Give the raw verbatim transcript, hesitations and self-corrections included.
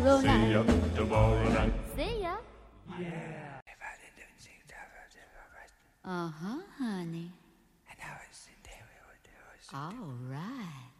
See ya tomorrow night. See ya. Uh huh, honey. All right.